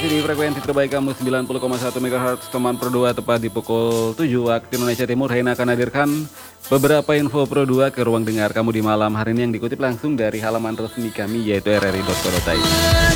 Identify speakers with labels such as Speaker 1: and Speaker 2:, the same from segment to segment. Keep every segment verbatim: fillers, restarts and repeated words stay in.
Speaker 1: masih di frekuensi terbaik kamu sembilan puluh koma satu megahertz teman Pro dua, tepat di pukul tujuh waktu Indonesia Timur. Reina akan hadirkan beberapa info Pro dua ke ruang dengar kamu di malam hari ini yang dikutip langsung dari halaman resmi kami yaitu r r i dot co dot i d.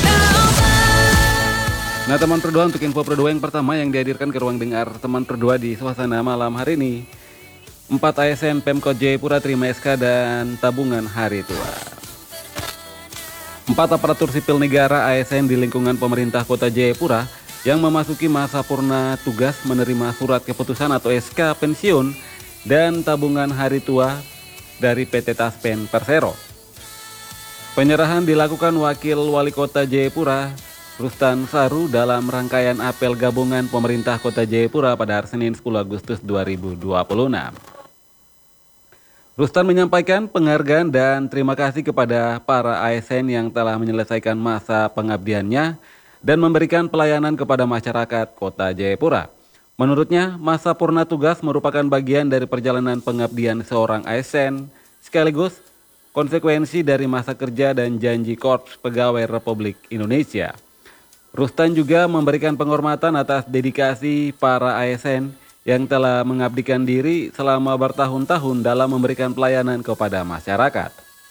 Speaker 1: Nah teman Pro dua, untuk info Pro dua yang pertama yang dihadirkan ke ruang dengar teman Pro dua di suasana malam hari ini, empat A S N Pemkot Jayapura terima S K dan tabungan hari tua. Empat aparatur sipil negara A S N di lingkungan pemerintah Kota Jayapura yang memasuki masa purna tugas menerima surat keputusan atau S K pensiun dan tabungan hari tua dari P T Taspen Persero. Penyerahan dilakukan Wakil Wali Kota Jayapura Rustan Saru dalam rangkaian apel gabungan pemerintah Kota Jayapura pada hari Senin sepuluh Agustus dua ribu dua puluh enam. Rustan menyampaikan penghargaan dan terima kasih kepada para A S N yang telah menyelesaikan masa pengabdiannya dan memberikan pelayanan kepada masyarakat Kota Jayapura. Menurutnya, masa purna tugas merupakan bagian dari perjalanan pengabdian seorang A S N, sekaligus konsekuensi dari masa kerja dan janji Korps Pegawai Republik Indonesia. Rustan juga memberikan penghormatan atas dedikasi para A S N yang telah mengabdikan diri selama bertahun-tahun dalam memberikan pelayanan kepada masyarakat.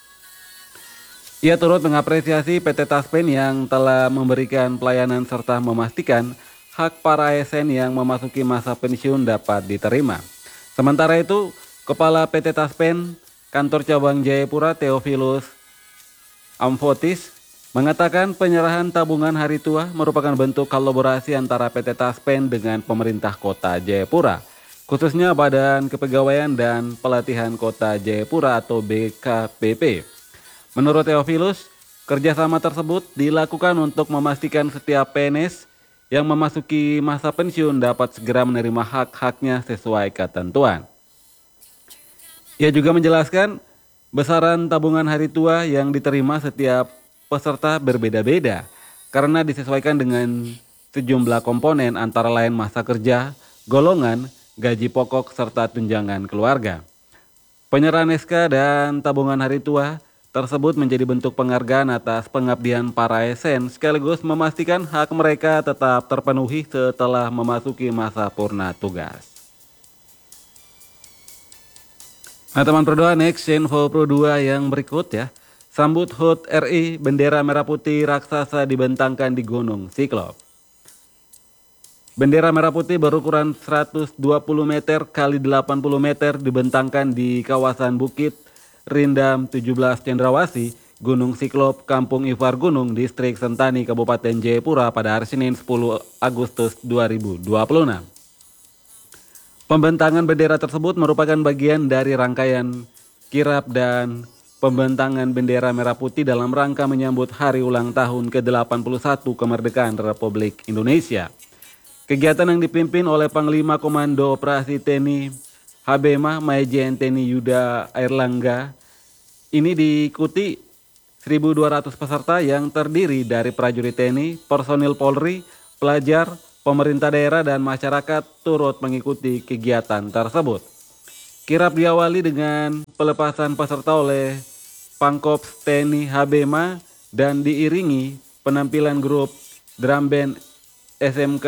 Speaker 1: Ia turut mengapresiasi P T Taspen yang telah memberikan pelayanan serta memastikan hak para A S N yang memasuki masa pensiun dapat diterima. Sementara itu, Kepala P T Taspen Kantor Cabang Jayapura Theophilus Amfotis mengatakan penyerahan tabungan hari tua merupakan bentuk kolaborasi antara P T Taspen dengan pemerintah Kota Jayapura, khususnya Badan Kepegawaian dan Pelatihan Kota Jayapura atau B K P P. Menurut Theophilus, kerjasama tersebut dilakukan untuk memastikan setiap P N S yang memasuki masa pensiun dapat segera menerima hak-haknya sesuai ketentuan. Ia juga menjelaskan besaran tabungan hari tua yang diterima setiap peserta berbeda-beda karena disesuaikan dengan sejumlah komponen antara lain masa kerja, golongan, gaji pokok, serta tunjangan keluarga. Penyerahan S K dan tabungan hari tua tersebut menjadi bentuk penghargaan atas pengabdian para A S N sekaligus memastikan hak mereka tetap terpenuhi setelah memasuki masa purna tugas. Nah teman Pro dua, next info Pro dua yang berikut ya. Sambut H U T R I, bendera merah putih raksasa dibentangkan di Gunung Siklop. Bendera merah putih berukuran seratus dua puluh meter kali delapan puluh meter dibentangkan di kawasan Bukit Rindam tujuh belas Cendrawasih, Gunung Siklop, Kampung Ifar Gunung, Distrik Sentani, Kabupaten Jayapura pada hari Senin sepuluh Agustus dua ribu dua puluh enam. Pembentangan bendera tersebut merupakan bagian dari rangkaian kirap dan pembentangan bendera merah putih dalam rangka menyambut hari ulang tahun ke delapan puluh satu kemerdekaan Republik Indonesia. Kegiatan yang dipimpin oleh Panglima Komando Operasi T N I H B M A Maijen T N I Yuda Airlangga ini diikuti seribu dua ratus peserta yang terdiri dari prajurit T N I, personil Polri, pelajar, pemerintah daerah dan masyarakat turut mengikuti kegiatan tersebut. Kirap diawali dengan pelepasan peserta oleh Pangkops T N I H B M A dan diiringi penampilan grup drum band S M K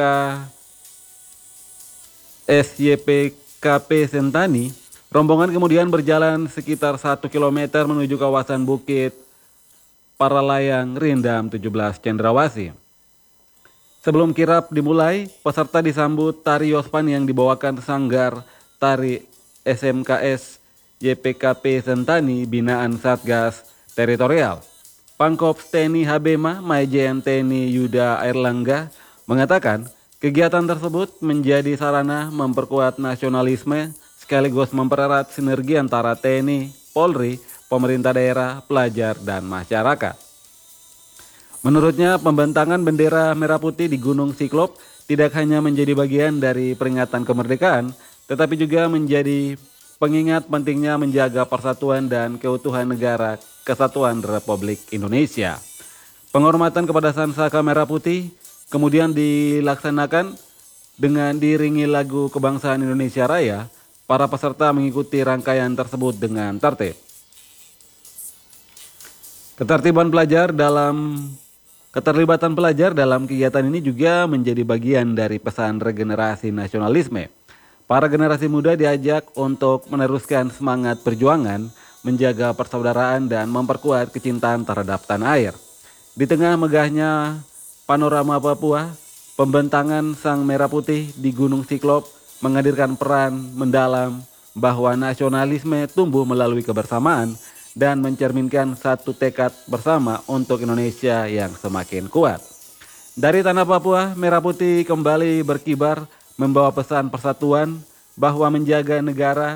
Speaker 1: S Y P K P Sentani. Rombongan kemudian berjalan sekitar satu kilometer menuju kawasan Bukit Paralayang Rindam tujuh belas Cendrawasih. Sebelum kirap dimulai, peserta disambut tari Yospan yang dibawakan Sanggar Tari S M K S Y P K P Sentani binaan Satgas Teritorial. Pangkops T N I H B M A Maijen T N I Yuda Airlangga mengatakan kegiatan tersebut menjadi sarana memperkuat nasionalisme sekaligus mempererat sinergi antara T N I, Polri, pemerintah daerah, pelajar, dan masyarakat. Menurutnya, pembentangan bendera merah putih di Gunung Siklop tidak hanya menjadi bagian dari peringatan kemerdekaan, tetapi juga menjadi pengingat pentingnya menjaga persatuan dan keutuhan negara Kesatuan Republik Indonesia. Penghormatan kepada Sang Saka Merah Putih kemudian dilaksanakan dengan diiringi lagu Kebangsaan Indonesia Raya. Para peserta mengikuti rangkaian tersebut dengan tertib. Ketertiban pelajar dalam Keterlibatan pelajar dalam kegiatan ini juga menjadi bagian dari pesan regenerasi nasionalisme. Para generasi muda diajak untuk meneruskan semangat perjuangan, menjaga persaudaraan dan memperkuat kecintaan terhadap tanah air. Di tengah megahnya panorama Papua, pembentangan Sang Merah Putih di Gunung Siklop menghadirkan peran mendalam bahwa nasionalisme tumbuh melalui kebersamaan dan mencerminkan satu tekad bersama untuk Indonesia yang semakin kuat. Dari tanah Papua, Merah Putih kembali berkibar membawa pesan persatuan bahwa menjaga negara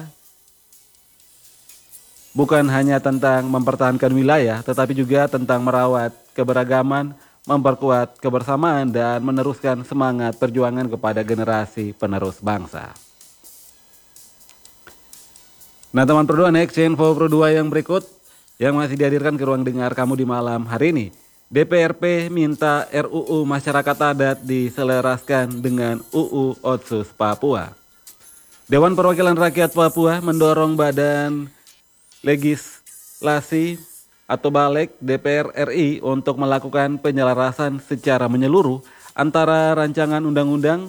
Speaker 1: bukan hanya tentang mempertahankan wilayah, tetapi juga tentang merawat keberagaman, memperkuat kebersamaan, dan meneruskan semangat perjuangan kepada generasi penerus bangsa. Nah teman Pro dua, next info Pro dua yang berikut yang masih dihadirkan ke ruang dengar kamu di malam hari ini. D P R P minta R U U Masyarakat Adat diselaraskan dengan U U Otsus Papua. Dewan Perwakilan Rakyat Papua mendorong Badan Legislasi atau Balek D P R R I untuk melakukan penyelarasan secara menyeluruh antara rancangan undang-undang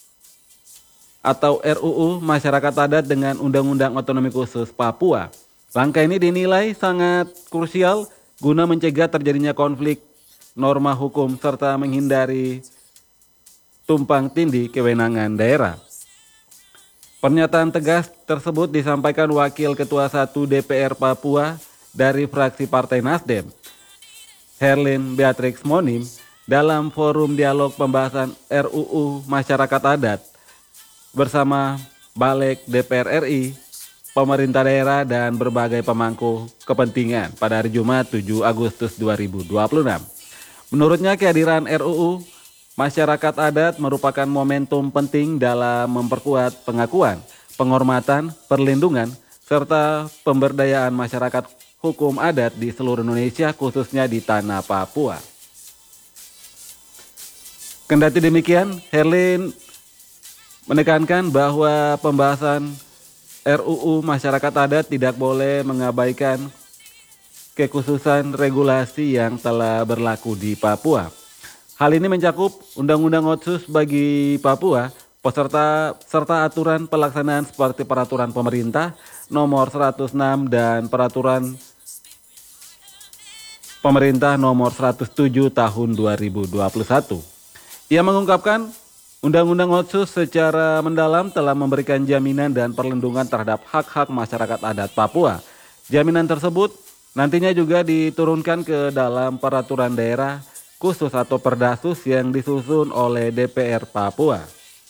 Speaker 1: atau R U U Masyarakat Adat dengan Undang-Undang Otonomi Khusus Papua. Langkah ini dinilai sangat krusial guna mencegah terjadinya konflik norma hukum serta menghindari tumpang tindih kewenangan daerah. Pernyataan tegas tersebut disampaikan Wakil Ketua satu D P R Papua dari fraksi Partai Nasdem, Herlin Beatrix Monim, dalam forum dialog pembahasan R U U Masyarakat Adat bersama Balek D P R R I, pemerintah daerah, dan berbagai pemangku kepentingan pada hari Jumat tujuh Agustus dua ribu dua puluh enam. Menurutnya kehadiran R U U Masyarakat Adat merupakan momentum penting dalam memperkuat pengakuan, penghormatan, perlindungan, serta pemberdayaan masyarakat hukum adat di seluruh Indonesia, khususnya di tanah Papua. Kendati demikian, Herlin menekankan bahwa pembahasan R U U Masyarakat Adat tidak boleh mengabaikan kekhususan regulasi yang telah berlaku di Papua. Hal ini mencakup Undang-Undang Otsus bagi Papua, peserta serta aturan pelaksanaan seperti Peraturan Pemerintah Nomor seratus enam dan Peraturan Pemerintah Nomor seratus tujuh Tahun dua ribu dua puluh satu. Ia mengungkapkan Undang-Undang Otsus secara mendalam telah memberikan jaminan dan perlindungan terhadap hak-hak masyarakat adat Papua. Jaminan tersebut nantinya juga diturunkan ke dalam peraturan daerah khusus atau Perdasus yang disusun oleh D P R Papua.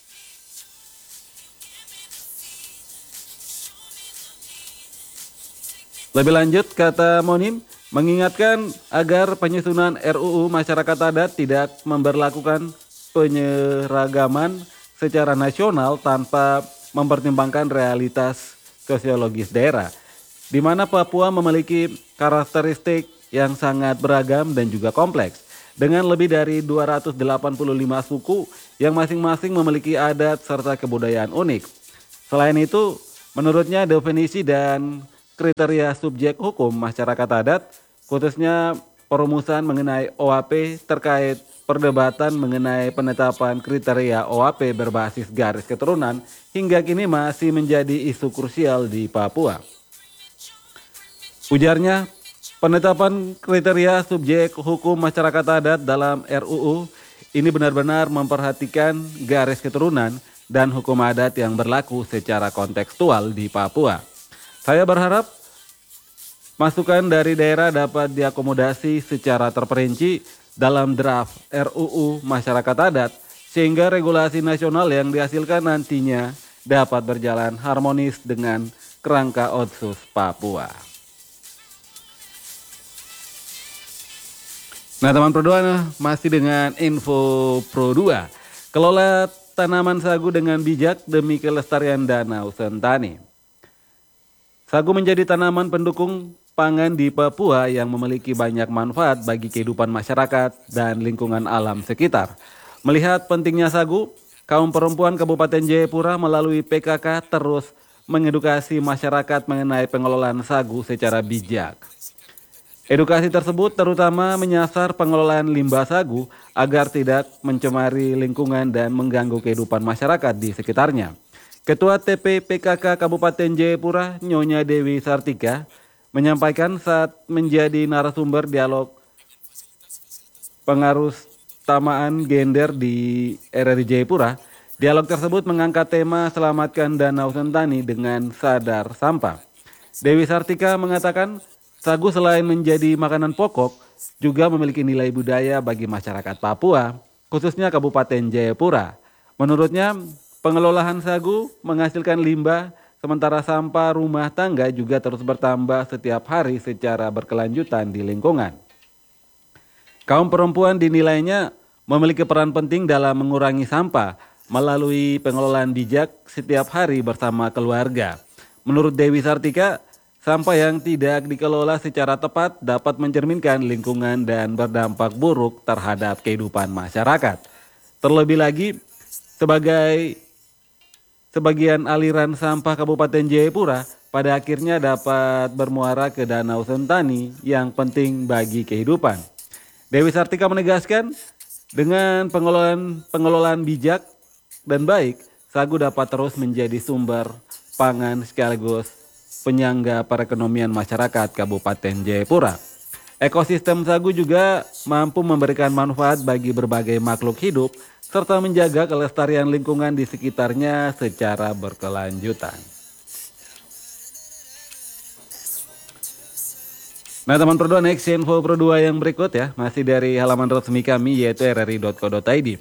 Speaker 1: Lebih lanjut, kata Monim, mengingatkan agar penyusunan R U U Masyarakat Adat tidak memberlakukan penyeragaman secara nasional tanpa mempertimbangkan realitas sosiologis daerah, di mana Papua memiliki karakteristik yang sangat beragam dan juga kompleks, dengan lebih dari dua ratus delapan puluh lima suku yang masing-masing memiliki adat serta kebudayaan unik. Selain itu, menurutnya definisi dan kriteria subjek hukum masyarakat adat, khususnya perumusan mengenai O A P terkait perdebatan mengenai penetapan kriteria O A P berbasis garis keturunan, hingga kini masih menjadi isu krusial di Papua. Ujarnya, penetapan kriteria subjek hukum masyarakat adat dalam R U U ini benar-benar memperhatikan garis keturunan dan hukum adat yang berlaku secara kontekstual di Papua. Saya berharap masukan dari daerah dapat diakomodasi secara terperinci dalam draft R U U Masyarakat Adat, sehingga regulasi nasional yang dihasilkan nantinya dapat berjalan harmonis dengan kerangka Otsus Papua. Nah teman Pro dua, masih dengan info Pro dua. Kelola tanaman sagu dengan bijak demi kelestarian Danau Sentani. Sagu menjadi tanaman pendukung pangan di Papua yang memiliki banyak manfaat bagi kehidupan masyarakat dan lingkungan alam sekitar. Melihat pentingnya sagu, kaum perempuan Kabupaten Jayapura melalui P K K terus mengedukasi masyarakat mengenai pengelolaan sagu secara bijak. Edukasi tersebut terutama menyasar pengelolaan limbah sagu agar tidak mencemari lingkungan dan mengganggu kehidupan masyarakat di sekitarnya. Ketua T P P K K Kabupaten Jayapura, Nyonya Dewi Sartika, menyampaikan saat menjadi narasumber dialog pengarus tamaan gender di R R I Jayapura. Dialog tersebut mengangkat tema selamatkan Danau Sentani dengan sadar sampah. Dewi Sartika mengatakan sagu selain menjadi makanan pokok juga memiliki nilai budaya bagi masyarakat Papua, khususnya Kabupaten Jayapura. Menurutnya, pengelolaan sagu menghasilkan limbah, sementara sampah rumah tangga juga terus bertambah setiap hari secara berkelanjutan di lingkungan. Kaum perempuan dinilainya memiliki peran penting dalam mengurangi sampah melalui pengelolaan bijak setiap hari bersama keluarga. Menurut Dewi Sartika, sampah yang tidak dikelola secara tepat dapat mencerminkan lingkungan dan berdampak buruk terhadap kehidupan masyarakat. Terlebih lagi, sebagai sebagian aliran sampah Kabupaten Jayapura pada akhirnya dapat bermuara ke Danau Sentani yang penting bagi kehidupan. Dewi Sartika menegaskan, dengan pengelolaan pengelolaan bijak dan baik, sagu dapat terus menjadi sumber pangan sekaligus penyangga perekonomian masyarakat Kabupaten Jayapura. Ekosistem sagu juga mampu memberikan manfaat bagi berbagai makhluk hidup serta menjaga kelestarian lingkungan di sekitarnya secara berkelanjutan. Nah teman Pro dua, next info Pro dua yang berikut ya, masih dari halaman resmi kami yaitu r r i dot co dot i d.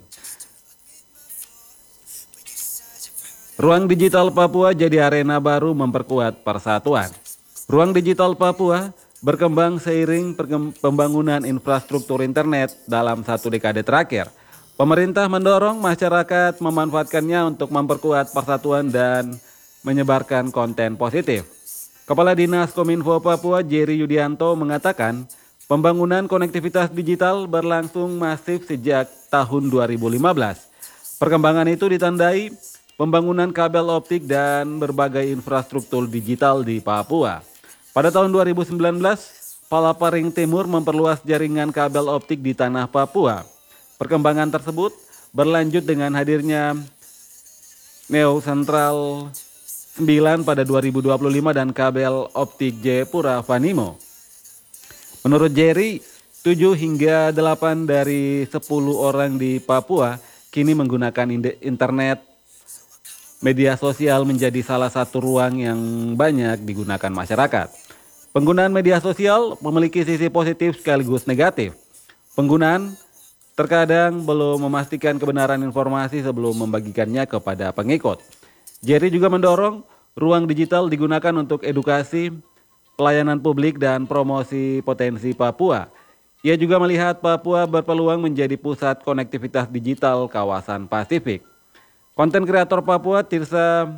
Speaker 1: Ruang Digital Papua jadi arena baru memperkuat persatuan. Ruang Digital Papua berkembang seiring pembangunan infrastruktur internet dalam satu dekade terakhir. Pemerintah mendorong masyarakat memanfaatkannya untuk memperkuat persatuan dan menyebarkan konten positif. Kepala Dinas Kominfo Papua Jerry Yudianto mengatakan pembangunan konektivitas digital berlangsung masif sejak tahun dua ribu lima belas. Perkembangan itu ditandai pembangunan kabel optik dan berbagai infrastruktur digital di Papua. Pada tahun dua ribu sembilan belas, Palaparing Timur memperluas jaringan kabel optik di tanah Papua. Perkembangan tersebut berlanjut dengan hadirnya Neo Central sembilan pada dua ribu dua puluh lima dan kabel optik Jayapura Vanimo. Menurut Jerry, tujuh hingga delapan dari sepuluh orang di Papua kini menggunakan internet. Media sosial menjadi salah satu ruang yang banyak digunakan masyarakat. Penggunaan media sosial memiliki sisi positif sekaligus negatif. Penggunaan terkadang belum memastikan kebenaran informasi sebelum membagikannya kepada pengikut. Jerry juga mendorong ruang digital digunakan untuk edukasi, pelayanan publik, dan promosi potensi Papua. Ia juga melihat Papua berpeluang menjadi pusat konektivitas digital kawasan Pasifik. Konten kreator Papua Tirsa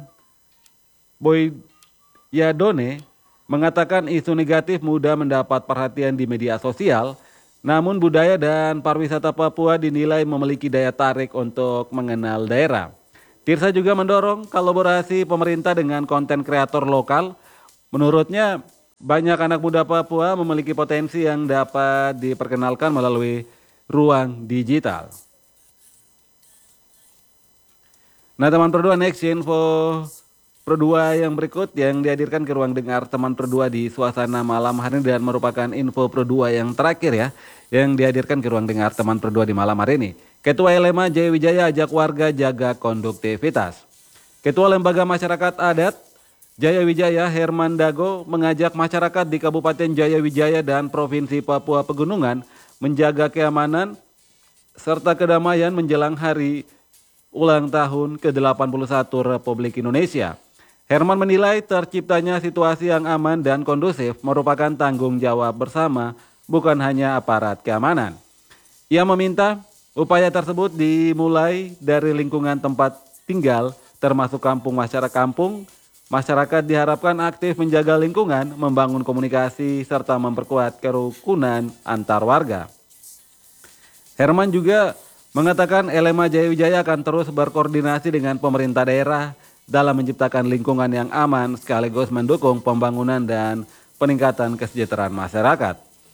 Speaker 1: Boyadone mengatakan isu negatif mudah mendapat perhatian di media sosial, namun budaya dan pariwisata Papua dinilai memiliki daya tarik untuk mengenal daerah. Tirsa juga mendorong kolaborasi pemerintah dengan konten kreator lokal. Menurutnya, banyak anak muda Papua memiliki potensi yang dapat diperkenalkan melalui ruang digital. Nah teman Pro dua, next info Pro dua yang berikut yang dihadirkan ke ruang dengar teman Pro dua di suasana malam hari ini dan merupakan info Pro dua yang terakhir ya, yang dihadirkan ke ruang dengar teman Pro dua di malam hari ini. Ketua L M A Jaya Wijaya ajak warga jaga konduktivitas. Ketua Lembaga Masyarakat Adat Jaya Wijaya Herman Dago mengajak masyarakat di Kabupaten Jaya Wijaya dan Provinsi Papua Pegunungan menjaga keamanan serta kedamaian menjelang hari ulang tahun ke delapan puluh satu Republik Indonesia. Herman menilai terciptanya situasi yang aman dan kondusif merupakan tanggung jawab bersama, bukan hanya aparat keamanan. Ia meminta upaya tersebut dimulai dari lingkungan tempat tinggal, termasuk kampung masyarakat kampung. Masyarakat diharapkan aktif menjaga lingkungan, membangun komunikasi, serta memperkuat kerukunan antar warga. Herman juga mengatakan L M A Jaya Wijaya akan terus berkoordinasi dengan pemerintah daerah dalam menciptakan lingkungan yang aman sekaligus mendukung pembangunan dan peningkatan kesejahteraan masyarakat.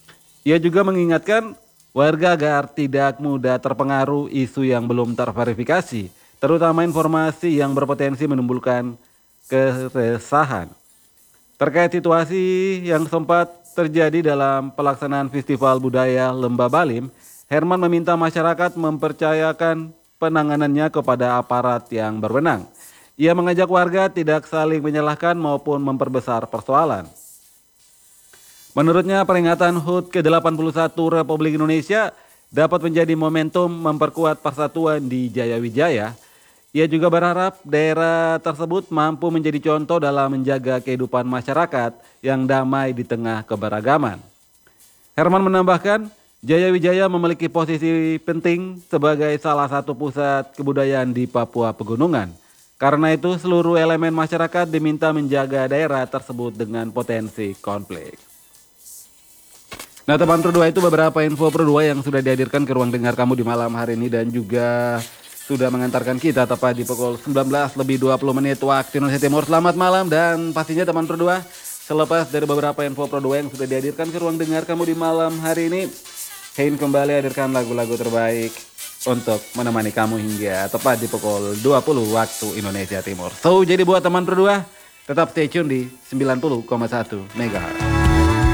Speaker 1: Ia juga mengingatkan warga agar tidak mudah terpengaruh isu yang belum terverifikasi, terutama informasi yang berpotensi menimbulkan keresahan. Terkait situasi yang sempat terjadi dalam pelaksanaan Festival Budaya Lembah Balim, Herman meminta masyarakat mempercayakan penanganannya kepada aparat yang berwenang. Ia mengajak warga tidak saling menyalahkan maupun memperbesar persoalan. Menurutnya peringatan H U T ke delapan puluh satu Republik Indonesia dapat menjadi momentum memperkuat persatuan di Jayawijaya. Ia juga berharap daerah tersebut mampu menjadi contoh dalam menjaga kehidupan masyarakat yang damai di tengah keberagaman. Herman menambahkan, Jayawijaya memiliki posisi penting sebagai salah satu pusat kebudayaan di Papua Pegunungan. Karena itu seluruh elemen masyarakat diminta menjaga daerah tersebut dengan potensi konflik. Nah teman Pro dua, itu beberapa info Pro dua yang sudah dihadirkan ke ruang dengar kamu di malam hari ini dan juga sudah mengantarkan kita tepat di pukul sembilan belas lebih dua puluh menit waktu Indonesia Timur. Selamat malam dan pastinya teman Pro dua, selepas dari beberapa info Pro dua yang sudah dihadirkan ke ruang dengar kamu di malam hari ini, Hein kembali hadirkan lagu-lagu terbaik untuk menemani kamu hingga tepat di pukul dua puluh waktu Indonesia Timur. So jadi buat teman Pro dua, tetap stay tune di sembilan puluh koma satu megahertz.